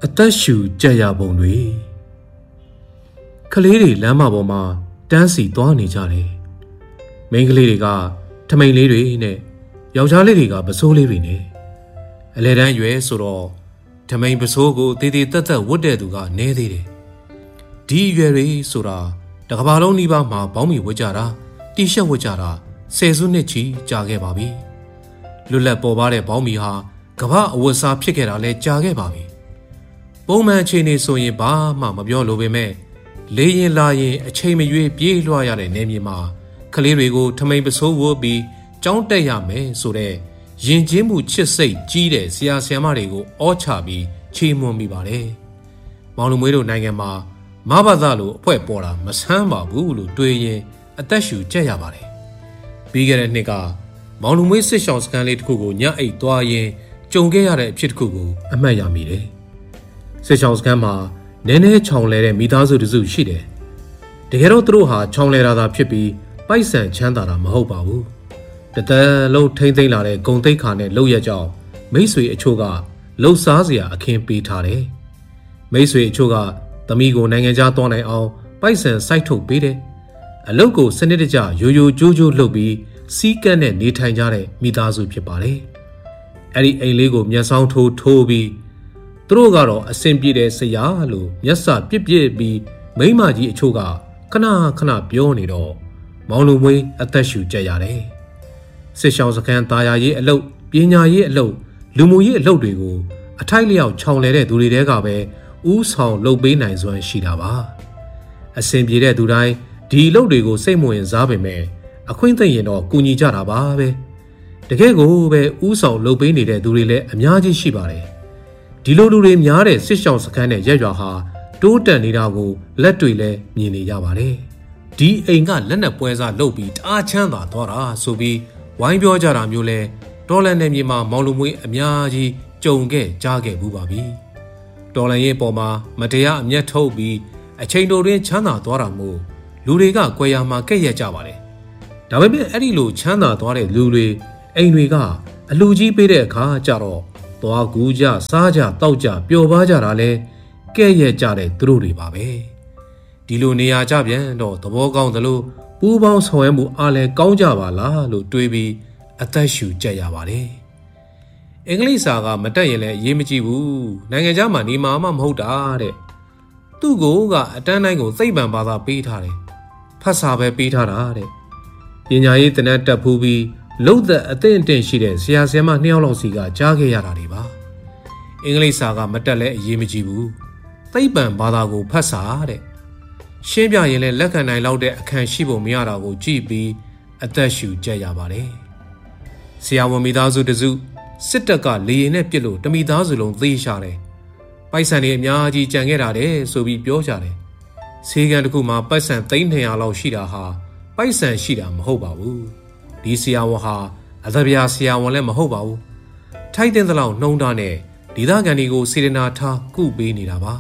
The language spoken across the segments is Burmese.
အသက်ရှူကြက်ရပုံတွေကလေးတွေလမ်းမပေါ်မှာတန်းစီသွားနေကြတယ်။မိန်းကလေးတွေကထမိန်လေးတွေနဲ့ယောက်ျားလေးတွေကပစိုးလေးတွေနဲ့အလဲတန်းရွယ်ဆိုတော့ထမိန်ပစိုးကိုတေးသေးတက်တက်ဝတ်တဲ့သူကနည်းသေးတယ်။ဒီရွယ်တွေဆိုတာတကဘာလုံးနီးပါးမှာဘောင်းမီဝတ်ကြတာတီရှပ်ဝတ်ကြတာဆယ်စုနှစ်ချီကြာခဲ့ပါပြီ။လွတ်လပ်ပေါ်ပါတဲ့ဘောင်းမီဟာကမ္ဘာအဝတ်စားဖြစ်ခဲ့တာလဲကြာခဲ့ပါပြီ။ပုံမှန်အခြေအနေဆိုရင်ဘာမှမပြောလိုပေမဲ့လေရင်လာရင်အချိန်မရွေးပြေးလွှားရတဲ့နေမြေမှာကလေးတွေကိုထမိန်ပစိုးဝတ်ပြီးကြောင်းတက်ရမယ်ဆိုတဲ့ယဉ်ကျေးမှုချစ်စိတ်ကြီးတဲ့ဆရာဆရာမတွေကိုအောချပြီးချီးမွမ်းမိပါတယ်။မောင်လူမွေးတို့နိုင်ငံမှာမဘာသာလိုအဖွဲ့ပေါ်တာမဆန်းပါဘူးလို့တွေးရင်အသက်ရှူကြက်ရပါတယ်။ပြီးခဲ့တဲ့နှစ်ကမောင်လူမွေးစစ်ဆောင်စခန်းလေးတစ်ခုကိုညအိတ်သွားရင်ကြုံခဲ့ရတဲ့အဖြစ်တစ်ခုကိုအမှတ်ရမိတယ်။စစ်ဆောင်စခန်းမှာနည်းနည်းချောင်လဲတဲ့မိသားစုတစုရှိတယ်။တကယ်တော့သူတို့ဟာချောင်လဲတာသာဖြစ်ပြီးပိုက်ဆံချမ်းသာတာမဟုတ်ပါဘူး။တသက်လုံးထိမ့်သိမ့်လာတဲ့ဂုံတိတ်ခါနဲ့လှုပ်ရကြောင်းမိတ်ဆွေအချို့ကလှုပ်စားစရာအခင်းပေးထားတယ်။မိတ်ဆွေအချို့ကသမီးကိုနိုင်ငံခြားသွားနိုင်အောင်ပိုက်ဆံစိုက်ထုတ်ပေးတယ်။အလုပ်ကိုစနစ်တကျရိုးရိုးကြိုးကြိုးလုပ်ပြီးစီးကပ်နဲ့နေထိုင်ကြတဲ့မိသားစုဖြစ်ပါတယ်။အဲ့ဒီအိမ်လေးကိုမျက်စောင်းထိုးပြီးသူတို့ကတော့အဆင်ပြေတဲ့ဆရာလို့မျက်စာပြစ်ပြီးမိန်းမကြီးအချို့ကခဏပြောနေတော့မောင်လူမွေးအသက်ရှူကြက်ရတယ်။စစ်ရှောင်းစခန်းသားယာရေးအလုပ်ပညာရေးအလုပ်လူမှုရေးအလုပ်တွေကိုအထိုက်လျောက်ခြောင်လဲတဲ့သူတွေတဲကပဲဥဆောင်လုပ်ပေးနိုင်စွမ်းရှိတာပါ။အဆင်ပြေတဲ့သူတိုင်းဒီအလုပ်တွေကိုစိတ်မဝင်စားပေမဲ့အခွင့်အရေးရင်တော့ကူညီကြတာပါပဲ။တကယ်ကိုပဲဥဆောင်လုပ်ပေးနေတဲ့သူတွေလည်းအများကြီးရှိပါတယ်။ဒီလိုလူတွေများတဲ့စစ်ရှောင်းစခန်းနဲ့ရက်ရွာဟာတိုးတက်နေတာကိုလက်တွေလည်းမြင်နေရပါတယ်။ဒီအိမ်ကလက်နက်ပွဲစားလုပ်ပြီးတအားချမ်းသာသွားတာဆိုပြီးဝိုင်းပြောကြတာမျိုးလဲတော်လန်နယ်မြေမှာမောင်လူမွေးအများကြီးကြုံခဲ့ကြားခဲ့ဘူးပါပြီ။တော်လန်ရဲ့ပေါ်မှာမတရားအမျက်ထုတ်ပြီးအချိန်တိုတွင်ချမ်းသာသွားတာမို့လူတွေကကွယ်ရာမှာကဲ့ရဲ့ကြပါတယ်။ဒါပေမဲ့အဲ့ဒီလိုချမ်းသာသွားတဲ့လူတွေအိမ်တွေကအလူကြီးပေးတဲ့အခါကျတော့သွားကူးကြစားကြတောက်ကြပျော်ပါကြတာလဲကဲ့ရဲ့ကြတဲ့သူတို့တွေပါပဲဒီလိုနေရာကြပြန်တော့သဘောကောင်းသလိုပူးပေါင်းဆောင်ရွက်မှုအားလည်းကောင်းကြပါလားလို့တွေးပြီးအသက်ရှူကြက်ရပါတယ်အင်္ဂလိပ်စာကမတက်ရင်လည်းအရေးမကြီးဘူးနိုင်ငံခြားမှာနေမှာမှမဟုတ်တာတဲ့သူ့ကိုကအတန်းတိုင်းကိုသိပ္ပံဘာသာပေးထားတယ်ဖတ်စာပဲပေးထားတာတဲ့ပညာရေးတနတ်တက်ဖူးပြီးလုံသက်အသင့်အတင့်ရှိတဲ့ဆရာဆရာမ2ယောက်လောက်စီကကြားခဲ့ရတာတွေပါအင်္ဂလိပ်စာကမတက်လဲအရေးမကြီးဘူးသိပ္ပံဘာသာကိုဖတ်စာတဲ့ရှင်းပြရင်လည်းလက်ခံနိုင်လောက်တဲ့အခန်းရှိပုံမရတာကိုကြည့်ပြီးအသက်ရှူကြက်ရပါတယ်ဆရာဝန်မိသားစုတစုစစ်တပ်ကလေရင်နဲ့ပြစ်လို့တမိသားစုလုံးသေရှာတယ်ပိုက်ဆံတွေအများကြီးကြံခဲ့တာတဲ့ဆိုပြီးပြောကြတယ်ဆေးကန်တစ်ခုမှာပိုက်ဆံ300လောက်ရှိတာဟာပိုက်ဆံရှိတာမဟုတ်ပါဘူးဒီဆရာဝန်ဟာအသဗျာဆရာဝန်လည်းမဟုတ်ပါဘူးထိုက်တဲ့လောက်နှုံးထားနဲ့ဒေသခံတွေကိုစေတနာထားကုပေးနေတာပါ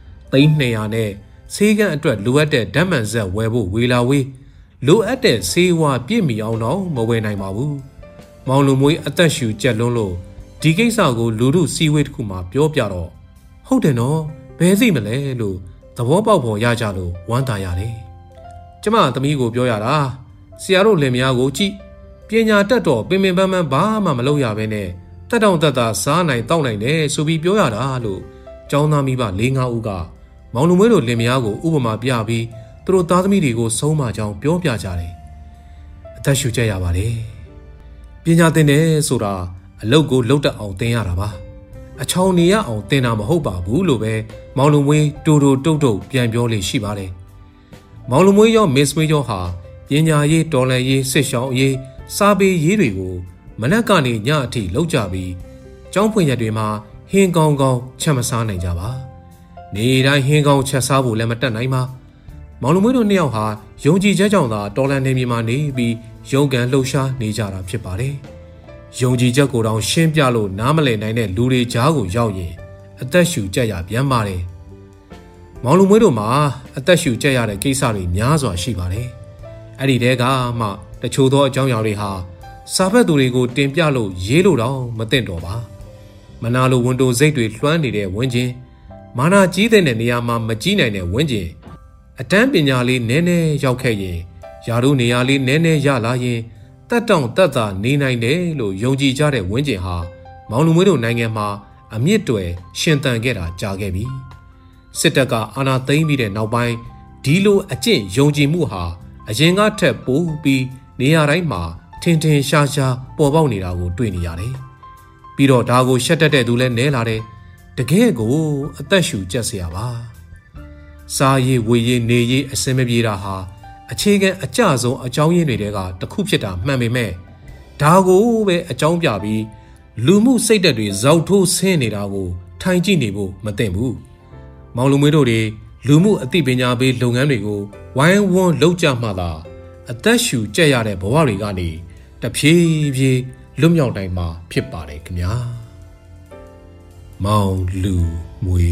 300နဲ့ဆေးကန်အတွက်လိုအပ်တဲ့ဓာတ်မှန်ဆက်ဝယ်ဖို့ဝေလာဝေးလိုအပ်တဲ့ဆေးဝါးပြည့်မီအောင်တော့မဝယ်နိုင်ပါဘူးမောင်လူမွေးအသက်ရှူကြက်လွန်းလို့ဒီကိစ္စကိုလူတို့စီဝေးတစ်ခုမှာပြောပြတော့ဟုတ်တယ်နော်ဘယ်သိမလဲလို့သဘောပေါက်ပေါ်ရကြလို့ဝမ်းသာရတယ်ကျမသမီးကိုပြောရတာဆရာတို့လင်မယားကိုကြည့်ပညာတတ်တော့ပင်ပန်းဘာမှမလုပ်ရဘဲနဲ့တက်တောင့်တက်တာစားနိုင်တောက်နိုင်တယ်ဆိုပြီးပြောရတာလို့ကျောင်းသားမိဘ၄-၅ဦးကမောင်လူမွေးတို့လင်မယားကိုဥပမာပြပြီးသူတို့သားသမီးတွေကိုဆုံးမကြောင်းပြောပြကြတယ်အသက်ရှူကြရပါတယ်ပညာသင်တယ်ဆိုတာအလုပ်ကိုလုပ်တတ်အောင်သင်ရတာပါအချောင်နေရအောင်သင်တာမဟုတ်ပါဘူးလို့ပဲမောင်လူမွေးတူတုတ်ပြန်ပြောလေရှိပါတယ်မောင်လူမွေးရောမစ်မွေးရောဟာပညာရေးတော်လှန်ရေးစစ်ရှောင်းရေးစာပေရေးတွေကိုမနက်ကနေညအထိလုပ်ကြပြီးကျောင်းဖွင့်ရက်တွေမှာဟင်းကောင်းချက်မစားနိုင်ကြပါနေတိုင်းဟင်းကောင်းချက်စားဖို့လည်းမတတ်နိုင်ပါမောင်လူမွေးတို့2ယောက်ဟာယုံကြည်ချက်ကြောင့်သာတော်လန်နေမြေမှာနေပြီးရုန်းကန်လှုပ်ရှားနေကြတာဖြစ်ပါတယ်ယုံကြည်ချက်ကိုတောင်ရှင်းပြလို့နားမလည်နိုင်တဲ့လူတွေကြားကိုရောက်ရင်အသက်ရှူကြက်ရပြန်ပါတယ်မောင်လူမွေးတို့မှာအသက်ရှူကြက်ရတဲ့ကိစ္စတွေများစွာရှိပါတယ်အဲ့ဒီတဲကမှတချို့သောအကြောင်းအရာတွေဟာစာဖတ်သူတွေကိုတင်ပြလို့ရေးလို့တော့မသင့်တော်ပါမနာလိုဝန်တိုစိတ်တွေလွှမ်းနေတဲ့ဝင်းချင်းမာနာကြီးတဲ့နေရာမှာမကြီးနိုင်တဲ့ဝင်းကျင်အတန်းပညာလေးနည်းနည်းရောက်ခဲ့ရင်ယာတို့နေရာလေးနည်းနည်းရလာရင်တက်တောင့်တက်တာနေနိုင်တယ်လို့ယုံကြည်ကြတဲ့ဝင်းကျင်ဟာမောင်လူမွေးတို့နိုင်ငံမှာအမြင့်တွယ်ရှင်သန်ခဲ့တာကြာခဲ့ပြီစစ်တပ်ကအာဏာသိမ်းပြီးတဲ့နောက်ပိုင်းဒီလိုအကျင့်ယုံကြည်မှုဟာအရင်ကထက်ပိုပြီးနေရာတိုင်းမှာထင်ထင်ရှားရှားပေါ်ပေါက်နေတာကိုတွေ့နေရတယ်ပြီးတော့ဒါကိုရှက်တတ်တဲ့သူလည်းနည်းလာတယ်တကယ်ကိုအသက်ရှူကျက်เสียပါစားရည်ဝေရည်နေရည်အစင်မပြေတာဟာအခြေခံအကျဆုံးအကြောင်းရင်းတွေကတစ်ခုဖြစ်တာမှန်ပေမဲ့ဒါကိုပဲအကြောင်းပြပြီးလူမှုစိတ်ဓာတ်တွေဇောက်ထိုးဆင်းနေတာကိုထိုင်ကြည့်နေဖို့မသင့်ဘူးမောင်လူမွေးတို့တွေလူမှုအသိပညာပေးလုပ်ငန်းတွေကိုဝိုင်းဝန်းလုပ်ကြမှသာအသက်ရှူကျက်ရတဲ့ဘဝတွေကနေတဖြည်းဖြည်းလွတ်မြောက်နိုင်မှာဖြစ်ပါတယ်ခင်ဗျာမောင်လူမွေ